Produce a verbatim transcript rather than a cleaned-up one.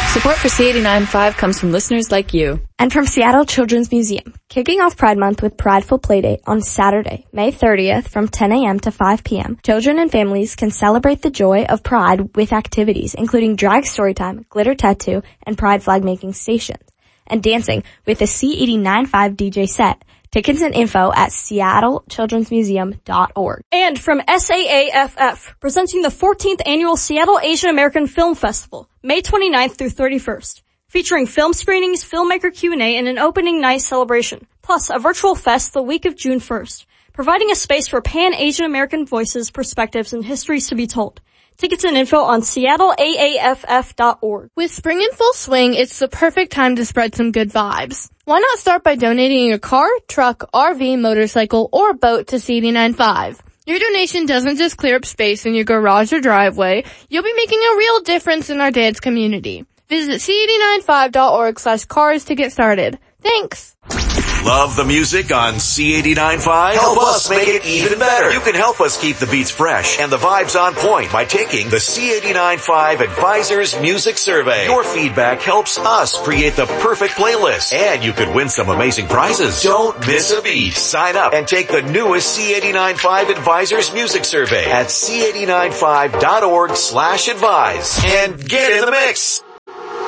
Support for C eighty-nine point five comes from listeners like you. And from Seattle Children's Museum, kicking off Pride Month with Prideful Playdate on Saturday, May thirtieth from ten a.m. to five p.m. Children and families can celebrate the joy of Pride with activities including drag storytime, glitter tattoo, and Pride flag making stations, and dancing with a C eighty-nine point five D J set. Tickets and info at seattle children's museum dot org. And from S A A F F, presenting the fourteenth Annual Seattle Asian American Film Festival, May twenty-ninth through thirty-first, featuring film screenings, filmmaker Q and A, and an opening night celebration, plus a virtual fest the week of June first, providing a space for pan-Asian American voices, perspectives, and histories to be told. Tickets and info on seattle A A F F dot org. With spring in full swing, it's the perfect time to spread some good vibes. Why not start by donating your car, truck, R V, motorcycle, or boat to C eighty-nine point five? Your donation doesn't just clear up space in your garage or driveway. You'll be making a real difference in our dance community. Visit C eighty-nine point five dot org slash cars to get started. Thanks! Love the music on C eighty-nine point five? Help us make it even better. You can help us keep the beats fresh and the vibes on point by taking the C eighty-nine point five Advisors Music Survey. Your feedback helps us create the perfect playlist, and you could win some amazing prizes. Don't miss a beat. Sign up and take the newest C eighty-nine point five Advisors Music Survey at C eighty-nine point five dot org slash advise and get in the mix.